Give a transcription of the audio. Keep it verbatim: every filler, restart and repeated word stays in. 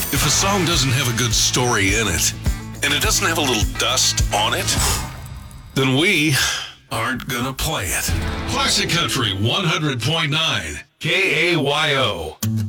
If a song doesn't have a good story in it, and it doesn't have a little dust on it, then we aren't gonna play it. Classic Country one hundred point nine, K A Y O.